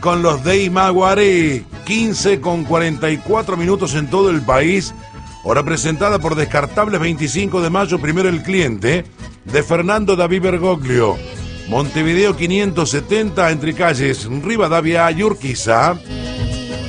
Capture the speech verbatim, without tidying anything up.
con los de Imaguaré, quince con cuarenta y cuatro minutos en todo el país. Hora presentada por Descartables veinticinco de mayo, primero el cliente, de Fernando David Bergoglio. Montevideo quinientos setenta, entre calles Rivadavia y Urquiza.